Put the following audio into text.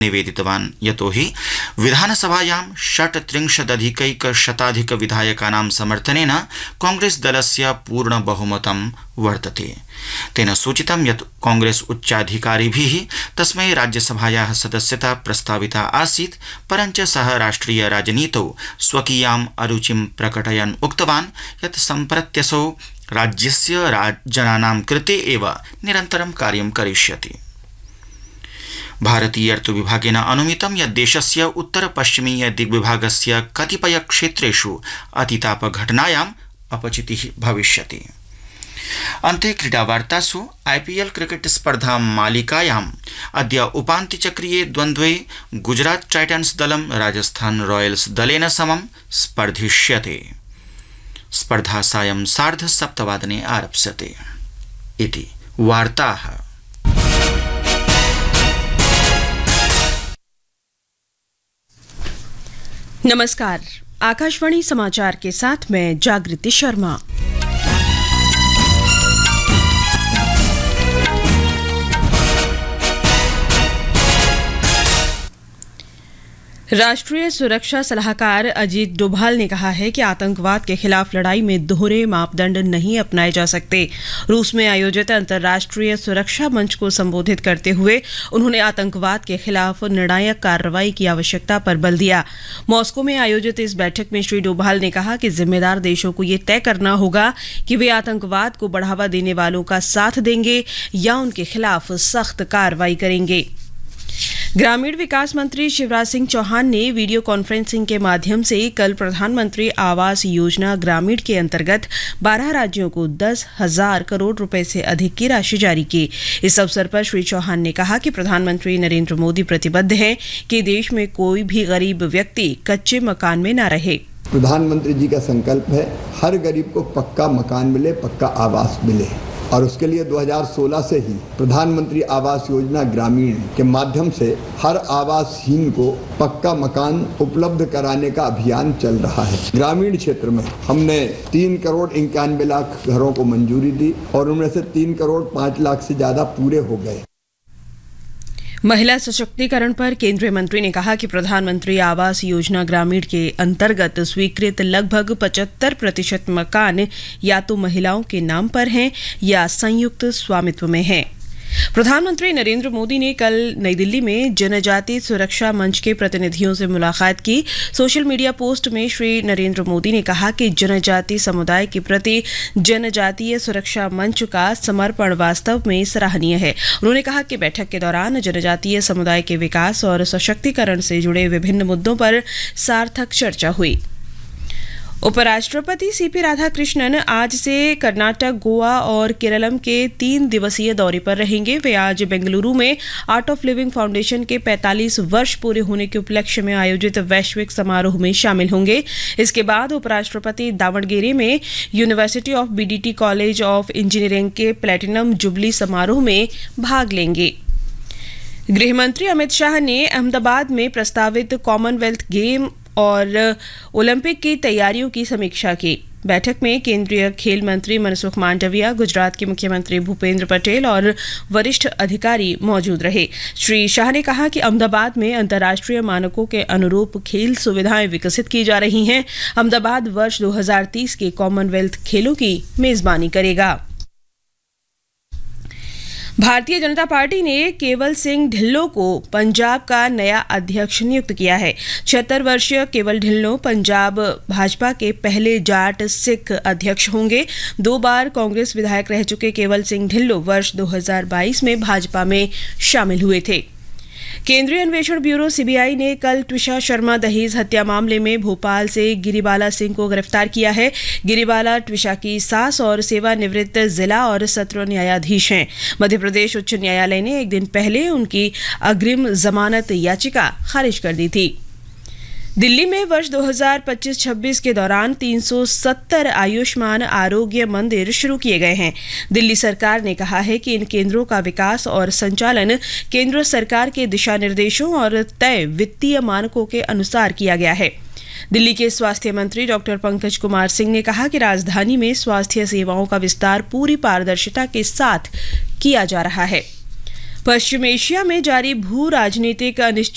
निवेदितवान् यतोहि विधानसभायां 36 विधायकानां समर्थनेन कांग्रेस दलस्य पूर्ण बहुमतं वर्तते। तेन सूचितं यत् कांग्रेस उच्चाधिकारिभिः तस्मै राज्यसभायाः सदस्यता प्रस्ताविता आसीत्, परञ्च सः राष्ट्रिय राजनीतौ स्वकीयाम् अरुचिं प्रकटयन् उक्तवान् यत् सम्प्रत्यसौ राज्यस्य जनानां कृते एव निरन्तरं कार्यं करिष्यति। भारतीय ऋतुविभागेन अनुमितं यत् देशस्य उत्तर पश्चिमीय दिग्विभागस्य कतिपय क्षेत्रेषु अतितापघटनायाम् अपचितिः भविष्यति। अन्ते क्रीडावार्तासु IPL क्रिकेट स्पर्धा मालिकायाम् अद्य उपान्त्यचक्रीये द्वन्द्वे गुजरात टाइटन्स दलं राजस्थान रॉयल्स दलेन समं स्पर्धिष्यते। स्पर्धा सायं 7:30 आरप्स्यते। इति वार्ताः। नमस्कार, आकाशवाणी समाचार के साथ मैं जागृति शर्मा। राष्ट्रीय सुरक्षा सलाहकार अजीत डोभाल ने कहा है कि आतंकवाद के खिलाफ लड़ाई में दोहरे मापदंड नहीं अपनाए जा सकते। रूस में आयोजित अंतर्राष्ट्रीय सुरक्षा मंच को संबोधित करते हुए उन्होंने आतंकवाद के खिलाफ निर्णायक कार्रवाई की आवश्यकता पर बल दिया। मॉस्को में आयोजित इस बैठक में श्री डोभाल ने कहा कि जिम्मेदार देशों को ये तय करना होगा कि वे आतंकवाद को बढ़ावा देने वालों का साथ देंगे या उनके खिलाफ सख्त कार्रवाई करेंगे। ग्रामीण विकास मंत्री शिवराज सिंह चौहान ने वीडियो कॉन्फ्रेंसिंग के माध्यम से कल प्रधानमंत्री आवास योजना ग्रामीण के अंतर्गत 12 राज्यों को 10,000 करोड़ रुपए से अधिक की राशि जारी की। इस अवसर पर श्री चौहान ने कहा कि प्रधानमंत्री नरेंद्र मोदी प्रतिबद्ध हैं कि देश में कोई भी गरीब व्यक्ति कच्चे मकान में न रहे। प्रधानमंत्री जी का संकल्प है हर गरीब को पक्का मकान मिले, पक्का आवास मिले, और उसके लिए 2016 से ही प्रधानमंत्री आवास योजना ग्रामीण के माध्यम से हर आवासहीन को पक्का मकान उपलब्ध कराने का अभियान चल रहा है। ग्रामीण क्षेत्र में हमने 3,91,00,000 घरों को मंजूरी दी और उनमें से 3,05,00,000 से ज्यादा पूरे हो गए। महिला सशक्तिकरण पर केंद्रीय मंत्री ने कहा कि प्रधानमंत्री आवास योजना ग्रामीण के अंतर्गत स्वीकृत लगभग 75% मकान या तो महिलाओं के नाम पर हैं या संयुक्त स्वामित्व में हैं। प्रधानमंत्री नरेंद्र मोदी ने कल नई दिल्ली में जनजातीय सुरक्षा मंच के प्रतिनिधियों से मुलाकात की। सोशल मीडिया पोस्ट में श्री नरेंद्र मोदी ने कहा कि जनजातीय समुदाय के प्रति जनजातीय सुरक्षा मंच का समर्पण वास्तव में सराहनीय है। उन्होंने कहा कि बैठक के दौरान जनजातीय समुदाय के विकास और सशक्तिकरण से जुड़े विभिन्न मुद्दों पर सार्थक चर्चा हुई। उपराष्ट्रपति सीपी राधाकृष्णन आज से कर्नाटक, गोवा और केरलम के 3 दिवसीय दौरे पर रहेंगे। वे आज बेंगलुरु में आर्ट ऑफ लिविंग फाउंडेशन के 45 वर्ष पूरे होने के उपलक्ष्य में आयोजित वैश्विक समारोह में शामिल होंगे। इसके बाद उपराष्ट्रपति दावणगेरे में university of BDT college of engineering के प्लैटिनम जुबली समारोह में भाग लेंगे। गृहमंत्री अमित शाह ने अहमदाबाद में प्रस्तावित कॉमनवेल्थ गेम और ओलंपिक की तैयारियों की समीक्षा की। बैठक में केंद्रीय खेल मंत्री मनसुख मांडविया, गुजरात के मुख्यमंत्री भूपेंद्र पटेल और वरिष्ठ अधिकारी मौजूद रहे। श्री शाह ने कहा कि अहमदाबाद में अंतर्राष्ट्रीय मानकों के अनुरूप खेल सुविधाएं विकसित की जा रही हैं। अहमदाबाद वर्ष 2030 के कॉमनवेल्थ खेलों की मेजबानी करेगा। भारतीय जनता पार्टी ने केवल सिंह ढिल्लों को पंजाब का नया अध्यक्ष नियुक्त किया है। 76 वर्षीय केवल ढिल्लों पंजाब भाजपा के पहले जाट सिख अध्यक्ष होंगे। 2 बार कांग्रेस विधायक रह चुके केवल सिंह ढिल्लों वर्ष 2022 में भाजपा में शामिल हुए थे। केंद्रीय अन्वेषण ब्यूरो CBI ने कल ट्विशा शर्मा दहेज हत्या मामले में भोपाल से गिरिबाला सिंह को गिरफ्तार किया है। गिरिबाला ट्विशा की सास और सेवानिवृत्त जिला और सत्र न्यायाधीश हैं। मध्य प्रदेश उच्च न्यायालय ने एक दिन पहले उनकी अग्रिम जमानत याचिका खारिज कर दी थी। दिल्ली में वर्ष 2025-26 के दौरान 370 आयुष्मान आरोग्य मंदिर शुरू किए गए हैं। दिल्ली सरकार ने कहा है कि इन केंद्रों का विकास और संचालन केंद्र सरकार के दिशा निर्देशों और तय वित्तीय मानकों के अनुसार किया गया है। दिल्ली के स्वास्थ्य मंत्री डॉक्टर पंकज कुमार सिंह ने कहा कि राजधानी में स्वास्थ्य सेवाओं का विस्तार पूरी पारदर्शिता के साथ किया जा रहा है। पश्चिम एशिया में जारी भू राजनीतिक अनिश्चित